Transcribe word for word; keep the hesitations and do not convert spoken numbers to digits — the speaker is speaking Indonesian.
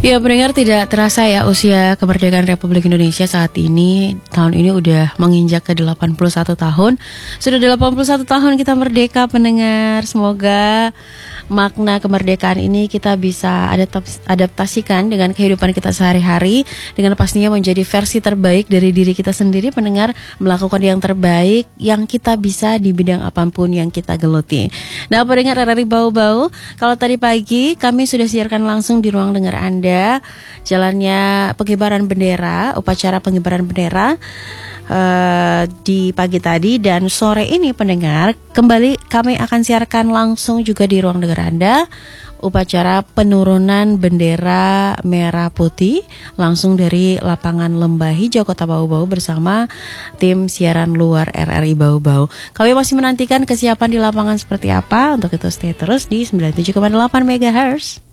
Ya, pendengar, tidak terasa ya usia kemerdekaan Republik Indonesia saat ini. Tahun ini udah menginjak ke delapan puluh satu tahun. Sudah delapan puluh satu tahun kita merdeka, pendengar. Semoga makna kemerdekaan ini kita bisa adaptasikan dengan kehidupan kita sehari-hari, dengan pastinya menjadi versi terbaik dari diri kita sendiri, pendengar, melakukan yang terbaik yang kita bisa di bidang apapun yang kita geluti. Nah, pendengar R R I Bau-Bau, kalau tadi pagi kami sudah siarkan langsung di ruang dengar Anda jalannya pengibaran bendera, upacara pengibaran bendera Uh, di pagi tadi, dan sore ini pendengar kembali kami akan siarkan langsung juga di ruang dengar Anda upacara penurunan bendera merah putih langsung dari lapangan Lembah Hijau Kota Bau-Bau bersama tim siaran luar R R I Bau-Bau. Kami masih menantikan kesiapan di lapangan seperti apa. Untuk itu stay terus di sembilan puluh tujuh koma delapan megahertz.